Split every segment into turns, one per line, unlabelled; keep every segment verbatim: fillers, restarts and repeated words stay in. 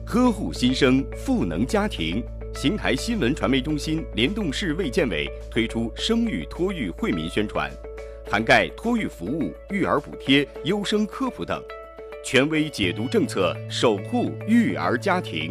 呵护新生，赋能家庭。邢台新闻传媒中心联动市卫健委推出生育托育惠民宣传，涵盖托育服务、育儿补贴、优生科普等，权威解读政策，守护育儿家庭。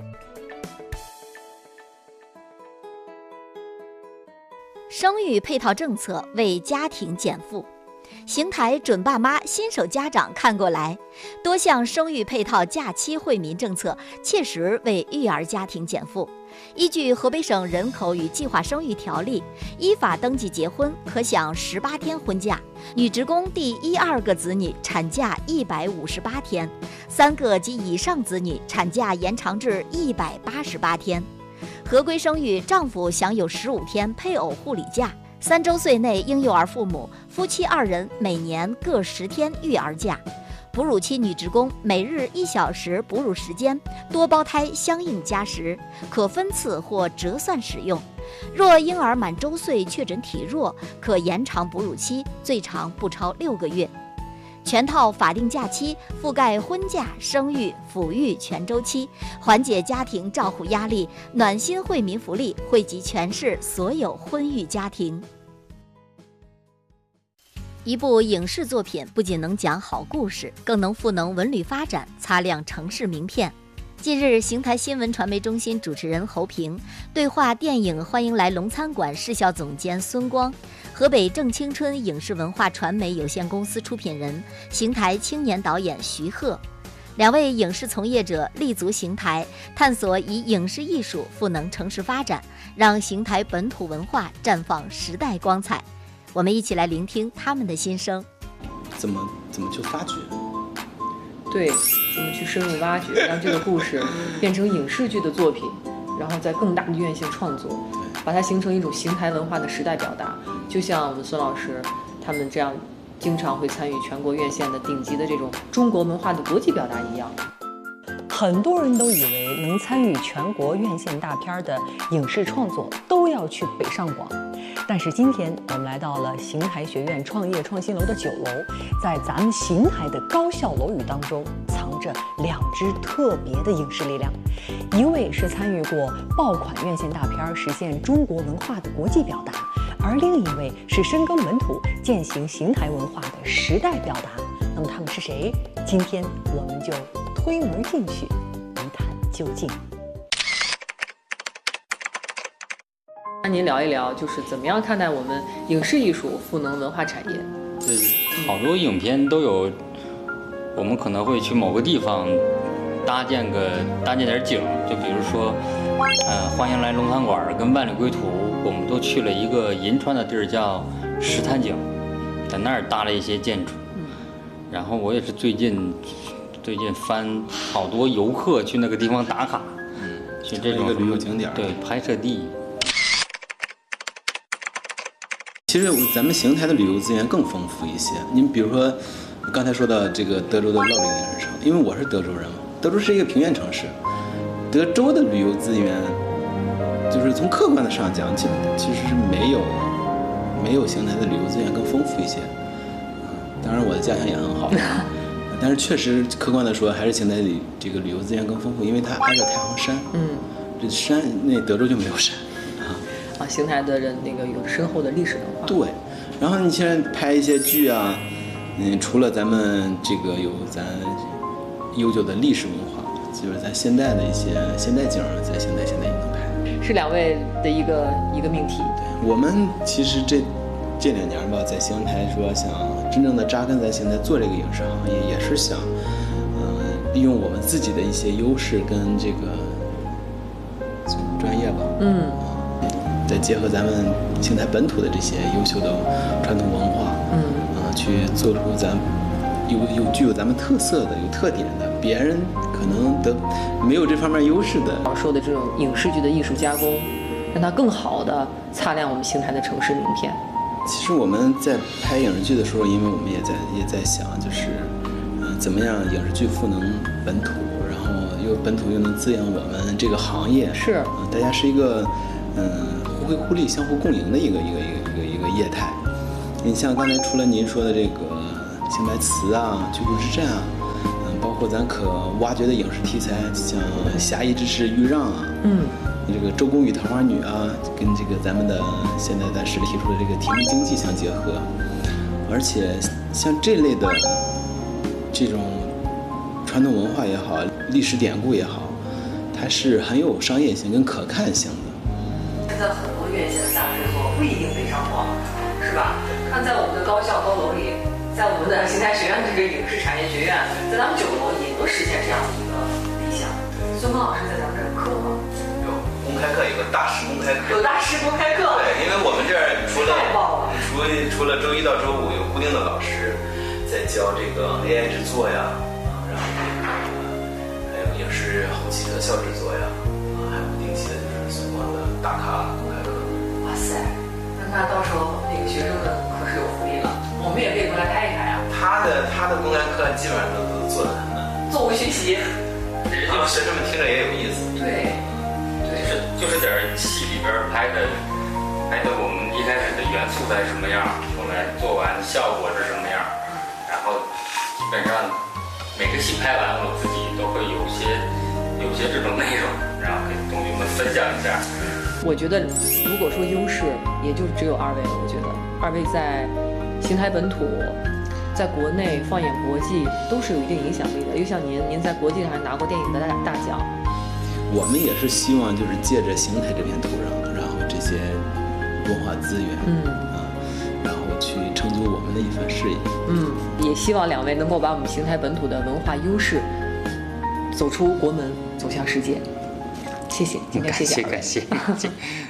生育配套政策为家庭减负。邢台准爸妈新手家长看过来，多项生育配套假期惠民政策切实为育儿家庭减负。依据河北省人口与计划生育条例，依法登记结婚可享十八天婚假，女职工第一二个子女产假一百五十八天，三个及以上子女产假延长至一百八十八天。合规生育，丈夫享有十五天配偶护理假。三周岁内婴幼儿父母夫妻二人每年各十天育儿假，哺乳期女职工每日一小时哺乳时间，多胞胎相应加时，可分次或折算使用。若婴儿满周岁确诊体弱，可延长哺乳期，最长不超六个月。全套法定假期覆盖婚假、生育、抚育全周期，缓解家庭照护压力，暖心惠民福利惠及全市所有婚育家庭。一部影视作品不仅能讲好故事，更能赋能文旅发展，擦亮城市名片。近日，邢台新闻传媒中心主持人侯平对话电影《欢迎来龙餐馆》市校总监孙光，河北正青春影视文化传媒有限公司出品人、邢台青年导演徐鹤。两位影视从业者立足邢台，探索以影视艺术赋能城市发展，让邢台本土文化绽放时代光彩。我们一起来聆听他们的心声。
怎么怎么去发掘？
对，怎么去深入挖掘，让这个故事变成影视剧的作品，然后在更大的院线创作，把它形成一种邢台文化的时代表达。就像我们孙老师他们这样经常会参与全国院线的顶级的这种中国文化的国际表达一样。
很多人都以为能参与全国院线大片的影视创作都要去北上广，但是今天我们来到了邢台学院创业创新楼的九楼，在咱们邢台的高校楼宇当中藏着两支特别的影视力量，一位是参与过爆款院线大片实现中国文化的国际表达，而另一位是深耕本土践行邢台文化的时代表达。那么他们是谁？今天我们就推门进去一探究竟。
那您聊一聊，就是怎么样看待我们影视艺术赋能文化产业？
对，好多影片都有，我们可能会去某个地方搭建个搭建点景，就比如说，呃，欢迎来龙餐馆跟万里归途，我们都去了一个银川的地儿叫石滩井，在那儿搭了一些建筑。然后我也是最近最近翻好多游客去那个地方打卡，
嗯，
去这种
一个旅游景点，
对，拍摄地。
其实咱们邢台的旅游资源更丰富一些。你比如说，刚才说到这个德州的乐陵影视城，因为我是德州人嘛，德州是一个平原城市，德州的旅游资源，就是从客观的上讲，其其实是没有没有邢台的旅游资源更丰富一些。当然，我的家乡也很好，但是确实客观的说，还是邢台里这个旅游资源更丰富，因为它挨着太行山。嗯，这山那德州就没有山。
啊，邢台的人那个有深厚的历史文化。
对，然后你现在拍一些剧啊，嗯，除了咱们这个有咱悠久的历史文化，就是咱现代的一些现代景，在邢台现在也能拍。
是两位的一个一个命题。
对，我们其实这这两年吧，在邢台说想真正的扎根在邢台做这个影视行业，也是想，嗯、呃，利用我们自己的一些优势跟这个专业吧。嗯。再结合咱们邢台本土的这些优秀的传统文化，嗯，啊、呃，去做出咱有有具有咱们特色的、有特点的，别人可能得没有这方面优势的。
我说的这种影视剧的艺术加工，让它更好的擦亮我们邢台的城市名片。
其实我们在拍影视剧的时候，因为我们也在也在想，就是，嗯、呃，怎么样影视剧赋能本土，然后又本土又能滋养我们这个行业。
是，
啊、呃，大家是一个，嗯、呃。互惠互利、相互共赢的一个一个一个一个一个业态。你像刚才除了您说的这个邢台词啊、居住之战啊，嗯，包括括咱可挖掘的影视题材，像《侠义之士豫让》啊，
嗯，
这个《周公与桃花女》啊，跟这个咱们的现在咱市里提出的这个体育经济相结合，而且像这类的这种传统文化也好，历史典故也好，它是很有商业性跟可看性的。
现在很多院线的大制作不一定北上广，是吧？看在我们的高校高楼里，在我们的邢台学院这个影视产业学院，在咱们九楼也能实现这样的一个理想。孙峰老师在咱们这儿有课吗？
有公开课，有个大师公开课。
有大师公开课。
对，因为我们这儿除了
太棒了，
除除了周一到周五有固定的老师在教这个 A I 制作呀，啊，然后这个还有影视后期特效制作呀，啊，还有不定期的就是孙光的大咖公开课。
哇塞，那到时候那个学生们可是有福利了，我们也可以过来开一开啊。
他的他的公开课基本上都都做的很难，
座无虚席，
然后学生们听着也有意思。
对，
就是就是点戏里边拍的，拍的我们一开始的元素在什么样，后来做完效果是什么样，然后基本上每个戏拍完，我自己都会有些有些这种内容，然后跟同学们分享一下。
我觉得如果说优势，也就只有二位了。我觉得二位在邢台本土，在国内放眼国际都是有一定影响力的。又像您，您在国际上还拿过电影的大大奖。
我们也是希望就是借着邢台这片土壤，然后这些文化资源，
嗯
啊，然后去成就我们的一番事业。
嗯，也希望两位能够把我们邢台本土的文化优势走出国门，走向世界。谢谢，今天谢谢二位。
感谢感谢。